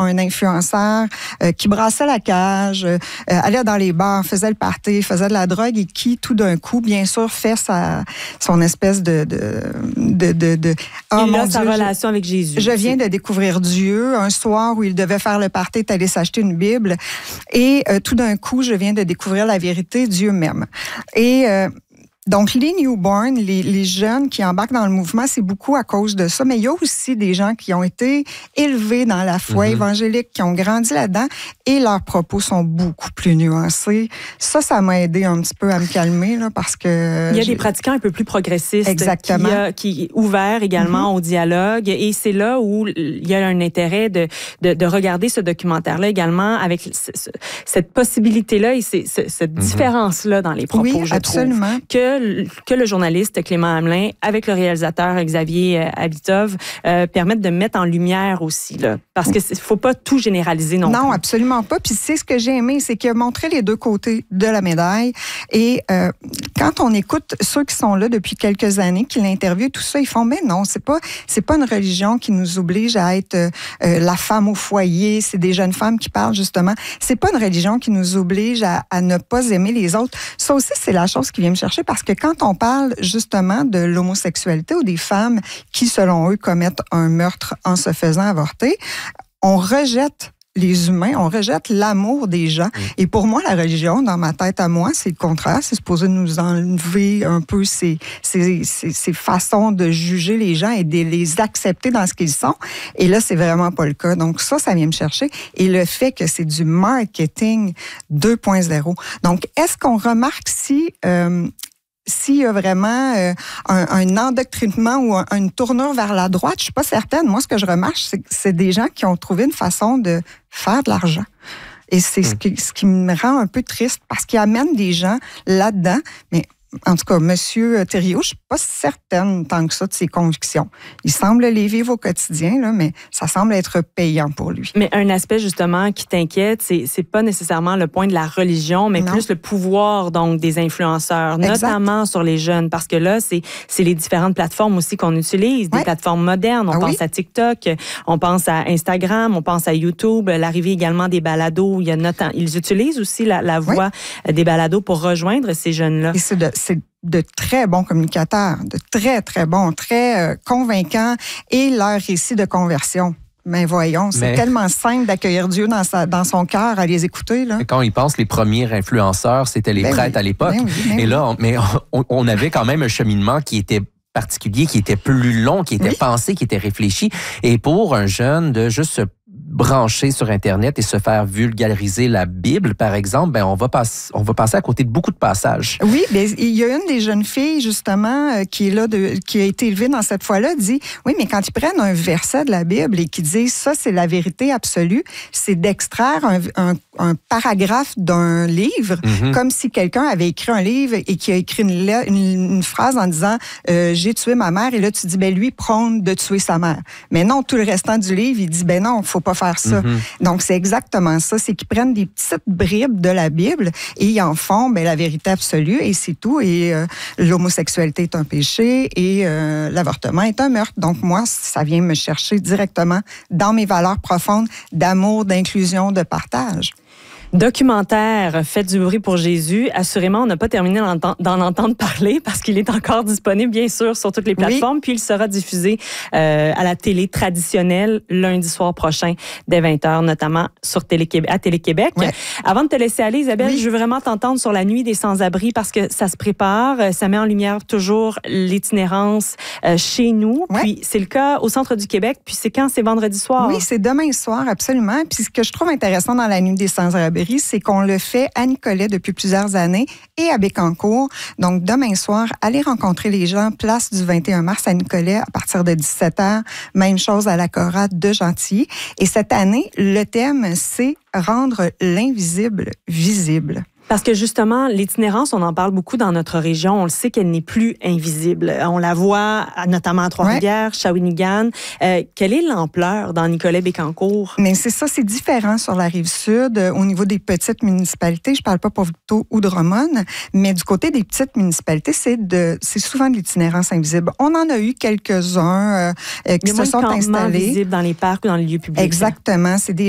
un influenceur qui brassait la cage, allait dans les bars, faisait le party, faisait de la drogue et qui, tout d'un coup, bien sûr, fait son espèce de il a sa relation avec Jésus. Je viens de découvrir Dieu. Un soir où il devait faire le party, est allé s'acheter une Bible. Et tout d'un coup, je viens de découvrir la vérité, Dieu m'aime. Et donc, les newborns, les jeunes qui embarquent dans le mouvement, c'est beaucoup à cause de ça. Mais il y a aussi des gens qui ont été élevés dans la foi évangélique, qui ont grandi là-dedans, et leurs propos sont beaucoup plus nuancés. Ça m'a aidé un petit peu à me calmer, là, parce que... Il y a des pratiquants un peu plus progressistes. Exactement. Qui ouverts également au dialogue. Et c'est là où il y a un intérêt de regarder ce documentaire-là également avec cette possibilité-là et cette différence-là dans les propos, oui, je absolument. trouve. Que le journaliste Clément Hamelin, avec le réalisateur Xavier Abitov, permettent de mettre en lumière aussi. Là, parce qu'il ne faut pas tout généraliser non plus. Non, absolument pas. Puis c'est ce que j'ai aimé, c'est qu'il a montré les deux côtés de la médaille. Et quand on écoute ceux qui sont là depuis quelques années, qui l'interviewent, tout ça, ils font, mais non, c'est pas une religion qui nous oblige à être la femme au foyer. C'est des jeunes femmes qui parlent, justement. C'est pas une religion qui nous oblige à ne pas aimer les autres. Ça aussi, c'est la chose qui vient me chercher parce que quand on parle justement de l'homosexualité ou des femmes qui, selon eux, commettent un meurtre en se faisant avorter, on rejette les humains, on rejette l'amour des gens. Et pour moi, la religion, dans ma tête à moi, c'est le contraire. C'est supposé nous enlever un peu ces façons de juger les gens et de les accepter dans ce qu'ils sont. Et là, c'est vraiment pas le cas. Donc ça vient me chercher. Et le fait que c'est du marketing 2.0. Donc, est-ce qu'on remarque s'il y a vraiment un endoctrinement ou une tournure vers la droite, je suis pas certaine. Moi, ce que je remarque, c'est que c'est des gens qui ont trouvé une façon de faire de l'argent. Et c'est ce qui me rend un peu triste parce qu'ils amènent des gens là-dedans. Mais en tout cas, M. Thériault, je suis pas certaine tant que ça de ses convictions. Il semble les vivre au quotidien, là, mais ça semble être payant pour lui. Mais un aspect, justement, qui t'inquiète, c'est pas nécessairement le point de la religion, mais plus le pouvoir, donc, des influenceurs, notamment sur les jeunes. Parce que là, c'est les différentes plateformes aussi qu'on utilise, des plateformes modernes. On pense à TikTok, on pense à Instagram, on pense à YouTube, l'arrivée également des balados. Ils utilisent aussi la voix des balados pour rejoindre ces jeunes-là. Et c'est de très bons communicateurs, de très, très bons, très convaincants, et leur récit de conversion. Mais voyons, c'est tellement simple d'accueillir Dieu dans son cœur, à les écouter. Là. Quand ils pensent, les premiers influenceurs, c'était les prêtres à l'époque. Et là, on avait quand même un cheminement qui était particulier, qui était plus long, qui était pensé, qui était réfléchi. Et pour un jeune de juste se brancher sur Internet et se faire vulgariser la Bible, par exemple, on va passer à côté de beaucoup de passages. Oui, bien, il y a une des jeunes filles, justement, qui est là, qui a été élevée dans cette foi-là, dit, oui, mais quand ils prennent un verset de la Bible et qu'ils disent, ça, c'est la vérité absolue, c'est d'extraire un paragraphe d'un livre, comme si quelqu'un avait écrit un livre et qui a écrit une phrase en disant, j'ai tué ma mère, et là, tu dis, ben lui prône de tuer sa mère. Mais non, tout le restant du livre, il dit, ben non, faut pas faire ça. Donc, c'est exactement ça. C'est qu'ils prennent des petites bribes de la Bible et ils en font la vérité absolue et c'est tout. Et l'homosexualité est un péché et l'avortement est un meurtre. Donc, moi, ça vient me chercher directement dans mes valeurs profondes d'amour, d'inclusion, de partage. Documentaire Faites du bruit pour Jésus. Assurément, on n'a pas terminé d'en entendre parler parce qu'il est encore disponible, bien sûr, sur toutes les plateformes. Puis il sera diffusé à la télé traditionnelle lundi soir prochain dès 20h, notamment à Télé-Québec. Avant de te laisser aller, Isabelle, je veux vraiment t'entendre sur la nuit des sans-abri parce que ça se prépare. Ça met en lumière toujours l'itinérance chez nous. Puis c'est le cas au centre du Québec. Puis c'est quand? C'est vendredi soir? Oui, c'est demain soir, absolument. Puis ce que je trouve intéressant dans la nuit des sans-abri, c'est qu'on le fait à Nicolet depuis plusieurs années et à Bécancour. Donc, demain soir, allez rencontrer les gens, place du 21 mars à Nicolet à partir de 17h. Même chose à la Chorale de Gentilly. Et cette année, le thème, c'est rendre l'invisible visible. Parce que justement, l'itinérance, on en parle beaucoup dans notre région. On le sait qu'elle n'est plus invisible. On la voit notamment à Trois-Rivières, Shawinigan. Quelle est l'ampleur dans Nicolet-Bécancour? Mais c'est ça, c'est différent sur la Rive-Sud. Au niveau des petites municipalités, je parle pas pour Victo ou Drummond, mais du côté des petites municipalités, c'est souvent de l'itinérance invisible. On en a eu quelques-uns qui se sont installés. Visibles dans les parcs ou dans les lieux publics. Exactement. C'est des